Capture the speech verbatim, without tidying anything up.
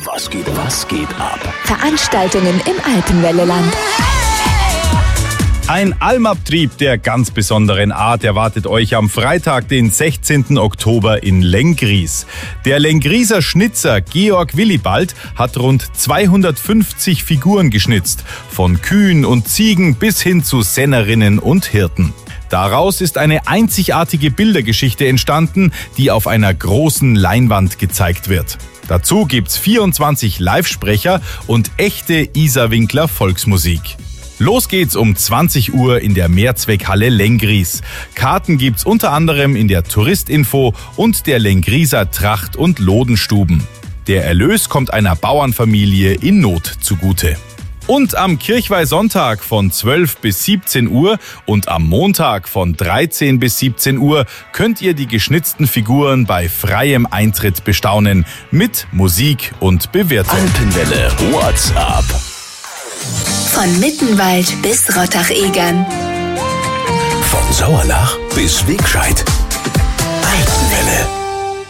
Was geht, was geht ab? Veranstaltungen im Alpenwelleland. Ein Almabtrieb der ganz besonderen Art erwartet euch am Freitag, den sechzehnten Oktober in Lenggries. Der Lengrieser Schnitzer Georg Willibald hat rund zweihundertfünfzig Figuren geschnitzt, von Kühen und Ziegen bis hin zu Sennerinnen und Hirten. Daraus ist eine einzigartige Bildergeschichte entstanden, die auf einer großen Leinwand gezeigt wird. Dazu gibt's vierundzwanzig Live-Sprecher und echte Isarwinkler Volksmusik. Los geht's um zwanzig Uhr in der Mehrzweckhalle Lenggries. Karten gibt's unter anderem in der Touristinfo und der Lengrieser Tracht- und Lodenstuben. Der Erlös kommt einer Bauernfamilie in Not zugute. Und am Kirchweihsonntag von zwölf bis siebzehn Uhr und am Montag von dreizehn bis siebzehn Uhr könnt ihr die geschnitzten Figuren bei freiem Eintritt bestaunen mit Musik und Bewirtung. Alpenwelle WhatsApp. Von Mittenwald bis Rottach-Egern. Von Sauerlach bis Wegscheid. Alpenwelle.